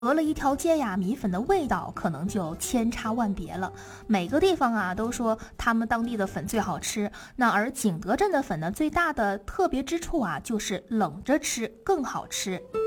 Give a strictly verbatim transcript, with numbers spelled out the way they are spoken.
隔了一条街呀，米粉的味道可能就千差万别了。每个地方啊都说他们当地的粉最好吃，那而景德镇的粉呢，最大的特别之处啊，就是冷着吃更好吃。